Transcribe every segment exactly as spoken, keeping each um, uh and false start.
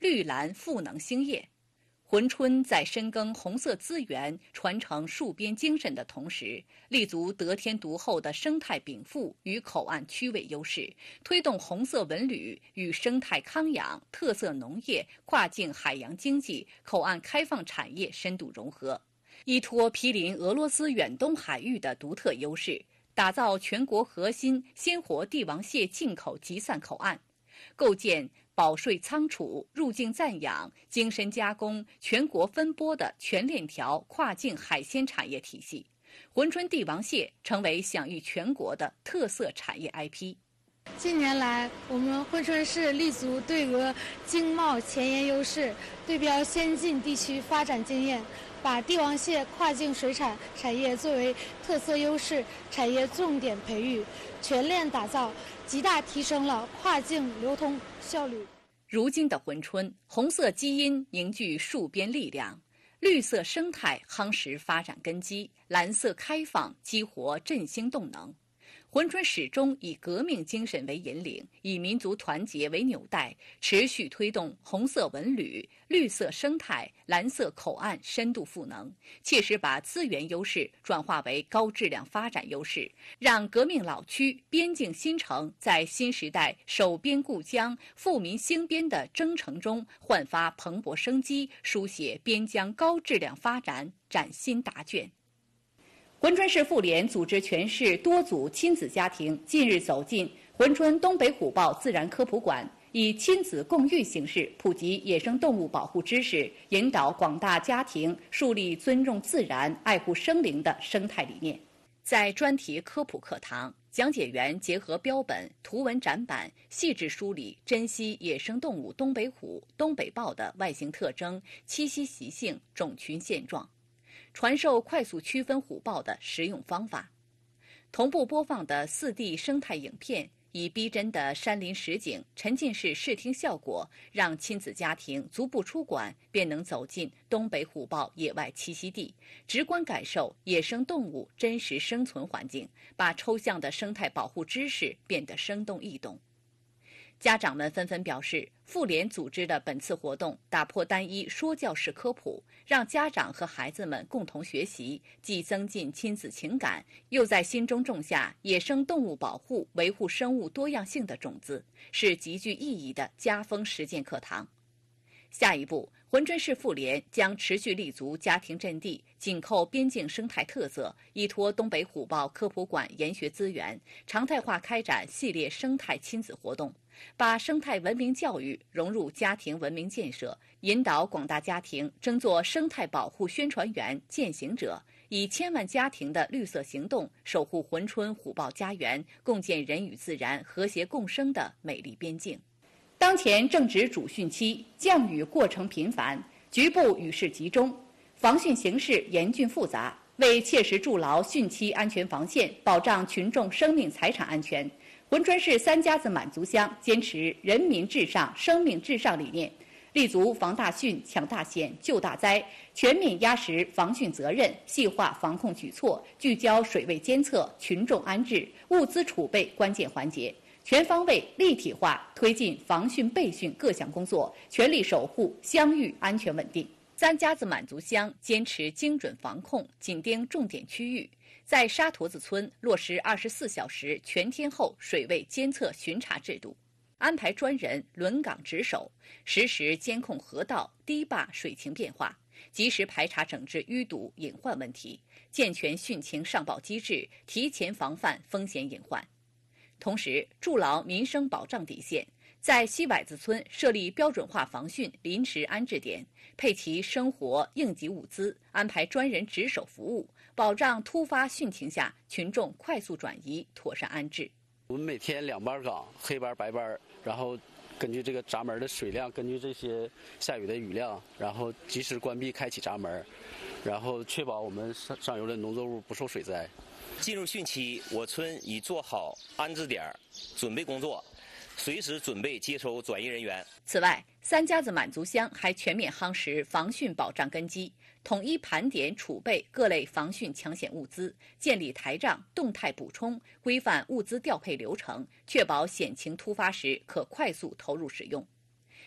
绿蓝赋能兴业。珲春在深耕红色资源、传承戍边精神的同时，立足得天独厚的生态禀赋与口岸区位优势，推动红色文旅与生态康养、特色农业、跨境海洋经济、口岸开放产业深度融合，依托毗邻俄罗斯远东海域的独特优势，打造全国核心鲜活帝王蟹进口集散口岸，构建保税仓储、入境暂养、精深加工、全国分拨的全链条跨境海鲜产业体系。珲春帝王蟹成为享誉全国的特色产业 I P。 近年来，我们珲春市立足对俄经贸前沿优势，对标先进地区发展经验，把帝王蟹跨境水产产业作为特色优势产业重点培育，全链打造，极大提升了跨境流通效率。 如今的珲春，红色基因凝聚戍边力量，绿色生态夯实发展根基，蓝色开放激活振兴动能。珲春始终以革命精神为引领，以民族团结为纽带，持续推动红色文旅、绿色生态、蓝色口岸深度赋能，切实把资源优势转化为高质量发展优势，让革命老区、边境新城在新时代守边固疆、富民兴边的征程中焕发蓬勃生机，书写边疆高质量发展崭新答卷。珲春市妇联组织全市多组亲子家庭近日走进珲春东北虎豹自然科普馆，以亲子共育形式普及野生动物保护知识，引导广大家庭树立尊重自然、爱护生灵的生态理念。在专题科普课堂，讲解员结合标本、图文展板，细致梳理珍稀野生动物东北虎、东北豹的外形特征、栖息习性、种群现状，传授快速区分虎豹的实用方法。同步播放的 四 D 生态影片，以逼真的山林实景、沉浸式视听效果，让亲子家庭足不出馆便能走进东北虎豹野外栖息地，直观感受野生动物真实生存环境，把抽象的生态保护知识变得生动易懂。家长们纷纷表示，妇联组织的本次活动打破单一说教式科普，让家长和孩子们共同学习，既增进亲子情感，又在心中种下野生动物保护、维护生物多样性的种子，是极具意义的家风实践课堂。下一步，珲春市妇联将持续立足家庭阵地，紧扣边境生态特色，依托东北虎豹科普馆研学资源，常态化开展系列生态亲子活动，把生态文明教育融入家庭文明建设，引导广大家庭争做生态保护宣传员、践行者，以千万家庭的绿色行动守护珲春虎豹家园，共建人与自然和谐共生的美丽边境。当前正值主汛期，降雨过程频繁，局部雨势集中，防汛形势严峻复杂。为切实筑牢汛期安全防线，保障群众生命财产安全，珲春市三家子满族乡坚持人民至上、生命至上理念，立足防大汛、抢大险、救大灾，全面压实防汛责任，细化防控举措，聚焦水位监测、群众安置、物资储备关键环节，全方位立体化推进防汛备汛各项工作，全力守护乡域安全稳定。三家子满族乡坚持精准防控，紧盯重点区域，在沙坨子村落实二十四小时全天候水位监测巡查制度，安排专人轮岗值守，实时监控河道、堤坝水情变化，及时排查整治淤堵隐患问题，健全汛情上报机制，提前防范风险隐患。同时，筑牢民生保障底线，在西崴子村设立标准化防汛临时安置点，配齐生活应急物资，安排专人值守服务，保障突发汛情下群众快速转移、妥善安置。 我们每天两班岗，黑班白班，然后根据这个闸门的水量，根据这些下雨的雨量，然后及时关闭开启闸门，然后确保我们上上游的农作物不受水灾。 进入汛期，我村已做好安置点准备工作，随时准备接收转移人员。 此外，三家子满族乡还全面夯实防汛保障根基，统一盘点储备各类防汛抢险物资，建立台账，动态补充，规范物资调配流程，确保险情突发时可快速投入使用。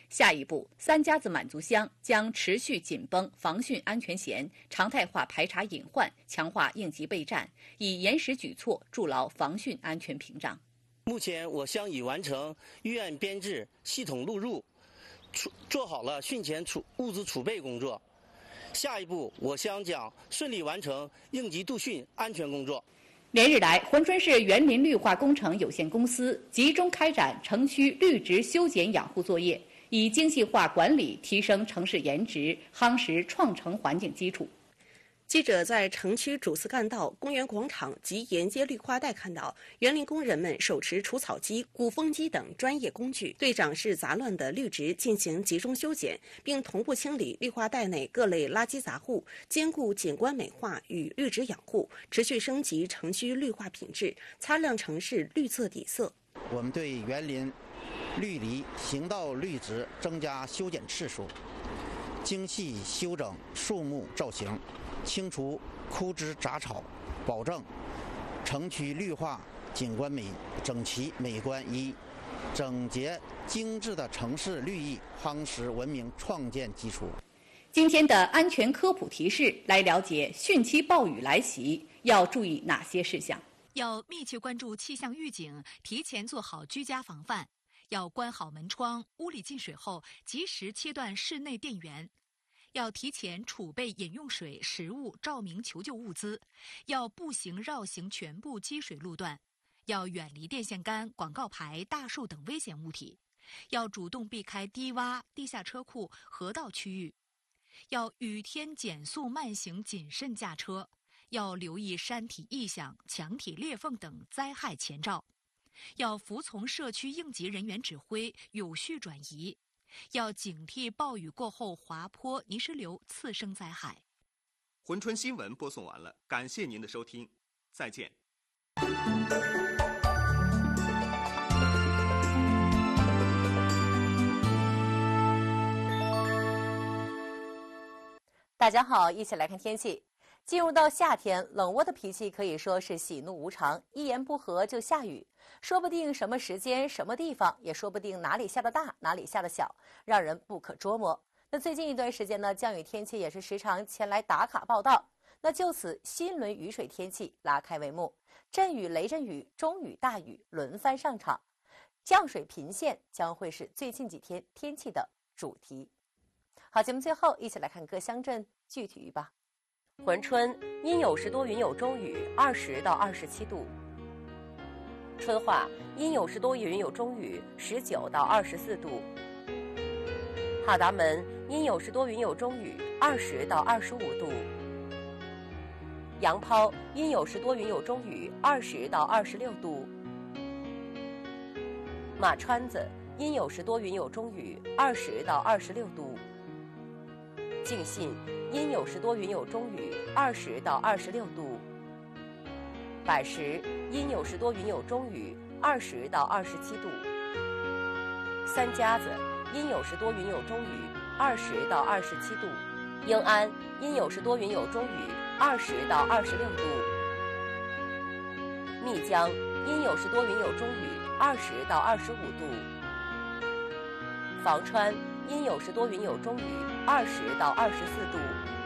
下一步，三家子满足乡将持续紧绷防汛安全弦，常态化排查隐患，强化应急备战，以严实举措筑牢防汛安全屏障。 目前，我乡已完成预案编制、系统录入，做好了汛前储物资储备工作。下一步，我乡将顺利完成应急度汛安全工作。 连日来，珲春市园林绿化工程有限公司集中开展城区绿植修剪养护作业，以精细化管理提升城市颜值，夯实创城环境基础。 记者在城区主次干道、公园广场及沿街绿化带看到，园林工人们手持除草机、鼓风机等专业工具，对长势杂乱的绿植进行集中修剪，并同步清理绿化带内各类垃圾杂物，兼顾景观美化与绿植养护，持续升级城区绿化品质，擦亮城市绿色底色。 我们对园林、绿篱、行道绿植增加修剪次数，精细修整树木造型，清除枯枝杂草，保证城区绿化景观美整齐美观，以整洁精致的城市绿意夯实文明创建基础。 今天的安全科普提示，来了解汛期暴雨来袭要注意哪些事项。 要密切关注气象预警，提前做好居家防范。要关好门窗，屋里进水后及时切断室内电源。要提前储备饮用水、食物、照明求救物资，要步行绕行全部积水路段，要远离电线杆、广告牌、大树等危险物体，要主动避开低洼、地下车库、河道区域，要雨天减速慢行，谨慎驾车，要留意山体异响、墙体裂缝等灾害前兆，要服从社区应急人员指挥，有序转移。要警惕暴雨过后滑坡、泥石流次生灾害。 珲春新闻播送完了，感谢您的收听，再见。 大家好，一起来看天气。进入到夏天，冷窝的脾气可以说是喜怒无常，一言不合就下雨，说不定什么时间、什么地方，也说不定哪里下的大，哪里下的小，让人不可捉摸。那最近一段时间呢，降雨天气也是时常前来打卡报道。那就此，新轮雨水天气拉开帷幕，阵雨、雷阵雨、中雨、大雨轮番上场，降水频现将会是最近几天天气的主题。好，节目最后一起来看各乡镇具体预报。 珲春阴有时多云有中雨，二十到二十七度。春化阴有时多云有中雨，十九到二十四度。哈达门阴有时多云有中雨，二十到二十五度。杨抛阴有时多云有中雨，二十到二十六度。马川子阴有时多云有中雨，二十到二十六度。敬信阴有时多云有中雨，二十到二十六度。百石阴有时多云有中雨，二十到二十七度。三家子阴有时多云有中雨，二十到二十七度。英安阴有时多云有中雨，二十到二十六度。密江阴有时多云有中雨，二十到二十五度。房川阴有时多云有中雨，二十到二十四度。